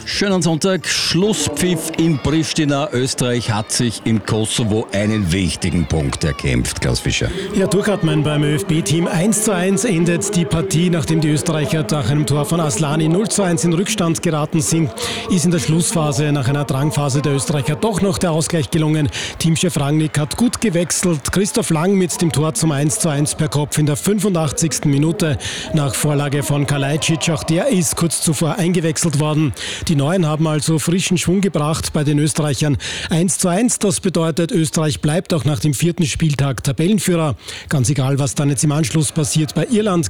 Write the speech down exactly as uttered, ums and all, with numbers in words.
Schönen Sonntag, Schlusspfiff in Pristina. Österreich hat sich im Kosovo einen wichtigen Punkt erkämpft, Klaus Fischer. Ja, Durchatmen beim ÖFB-Team. eins zu eins endet die Partie, nachdem die Österreicher nach einem Tor von Aslani null zu eins in Rückstand geraten sind. Ist in der Schlussphase nach einer Drangphase der Österreicher doch noch der Ausgleich gelungen. Teamchef Rangnick hat gut gewechselt. Christoph Lang mit dem Tor zum eins zu eins per Kopf in der fünfundachtzigsten Minute nach Vorlage von Kalajdzic. Auch der ist kurz zuvor eingewechselt worden. Die Neuen haben also frischen Schwung gebracht bei den Österreichern. eins zu eins, das bedeutet, Österreich bleibt auch nach dem vierten Spieltag Tabellenführer. Ganz egal, was dann jetzt im Anschluss passiert bei Irland